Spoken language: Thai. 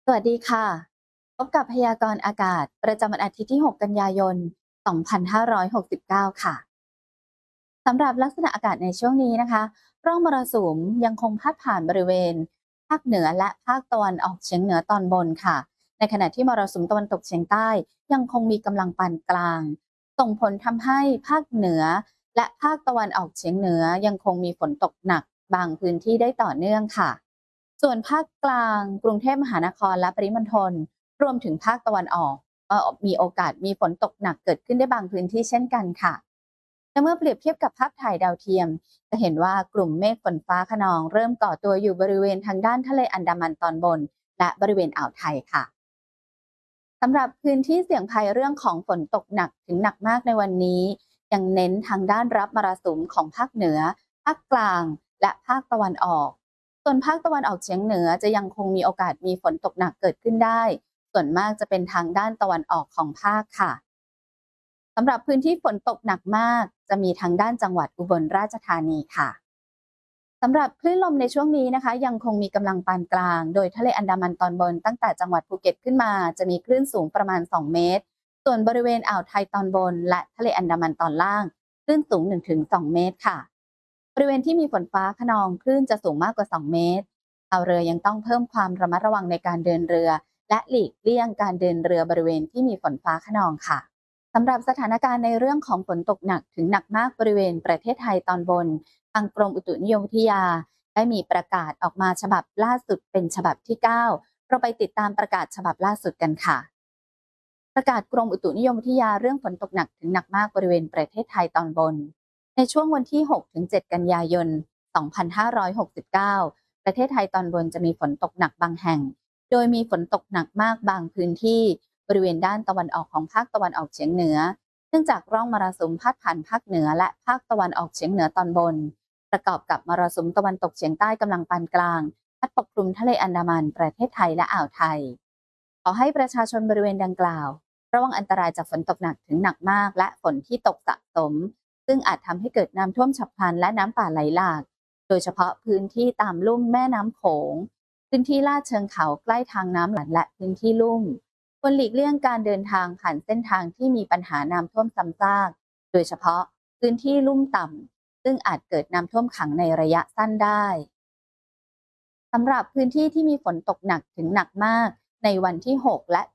สวัสดีค่ะพบกับพยากรณ์อากาศประจำวันอาทิตย์ที่ 6 กันยายน 2569 ค่ะสำหรับลักษณะอากาศในช่วงนี้นะคะร่องมรสุมยังคงพาดผ่านบริเวณภาคเหนือและภาคตะวันออกเฉียงเหนือตอนบนค่ะในขณะที่มรสุมตะวันตกเฉียงใต้ยังคงมีกำลังปานกลางส่งผลทำให้ภาคเหนือและภาคตะวันออกเฉียงเหนือยังคงมีฝนตกหนักบางพื้นที่ได้ต่อเนื่องค่ะ ส่วนภาคกลางกรุงเทพมหานครและปริมณฑลรวมถึงภาคตะวันออกมีโอกาสมีฝนตกหนักเกิดขึ้นได้บางพื้นที่เช่นกันค่ะและเมื่อเปรียบเทียบกับภาพถ่ายดาวเทียมจะเห็นว่ากลุ่มเมฆฝนฟ้าคะนองเริ่มก่อตัวอยู่บริเวณทางด้านทะเลอันดามันตอนบนและบริเวณอ่าวไทยค่ะ สำหรับพื้นที่เสี่ยงภัยเรื่องของฝนตกหนักถึงหนักมากในวันนี้ยังเน้นทางด้านรับมรสุมของภาคเหนือภาคกลางและภาคตะวันออกส่วนภาคตะวันออกเฉียงเหนือจะยังคงมีโอกาสมีฝนตกหนักเกิดขึ้นได้ส่วนมากจะเป็นทางด้านตะวันออกของภาคค่ะสำหรับพื้นที่ฝนตกหนักมากจะมีทางด้านจังหวัดอุบลราชธานีค่ะ สำหรับคลื่นลมในช่วงนี้นะคะยังคงมีกำลังปานกลางโดยทะเลอันดามันตอนบนตั้งแต่จังหวัดภูเก็ตขึ้นมาจะมีคลื่นสูงประมาณ2เมตรส่วนบริเวณอ่าวไทยตอนบนและทะเลอันดามันตอนล่างคลื่นสูง1-2เมตรค่ะบริเวณที่มีฝนฟ้าคะนองคลื่นจะสูงมากกว่า2เมตรชาวเรือยังต้องเพิ่มความระมัดระวังในการเดินเรือและหลีกเลี่ยงการเดินเรือบริเวณที่มีฝนฟ้าคะนองค่ะ สำหรับสถานการณ์ในเรื่องของฝนตกหนักถึงหนักมากบริเวณประเทศไทยตอนบนทางกรมอุตุนิยมวิทยาได้มีประกาศออกมาฉบับล่าสุดเป็นฉบับที่9เราไปติดตามประกาศฉบับล่าสุดกันค่ะประกาศกรมอุตุนิยมวิทยาเรื่องฝนตกหนักถึงหนักมากบริเวณประเทศไทยตอนบนในช่วงวันที่6-7กันยายน2569ประเทศไทยตอนบนจะมีฝนตกหนักบางแห่งโดยมีฝนตกหนักมากบางพื้นที่บริเวณด้านตะวันออกของภาคตะวันออกเฉียงเหนือ เนื่องจากร่องมรสุมพาดผ่านภาคเหนือและภาคตะวันออกเฉียงเหนือตอนบนประกอบกับมรสุมตะวันตกเฉียงใต้กำลังปานกลางพัดปกคลุมทะเลอันดามันประเทศไทยและอ่าวไทยขอให้ประชาชนบริเวณดังกล่าวระวังอันตรายจากฝนตกหนักถึงหนักมากและฝนที่ตกสะสมซึ่งอาจทำให้เกิดน้ำท่วมฉับพลันและน้ำป่าไหลหลากโดยเฉพาะพื้นที่ตามลุ่มแม่น้ำโขงพื้นที่ลาดเชิงเขาใกล้ทางน้ำหลันและพื้นที่ลุ่ม ควรหลีกเลี่ยงการเดินทางผ่านเส้นทางที่มีปัญหาน้ำท่วมซ้ำซากโดยเฉพาะพื้นที่ลุ่มต่ำซึ่งอาจเกิดน้ำท่วมขังในระยะสั้นได้สำหรับพื้นที่ที่มีฝนตกหนักถึงหนักมากในวันที่6และ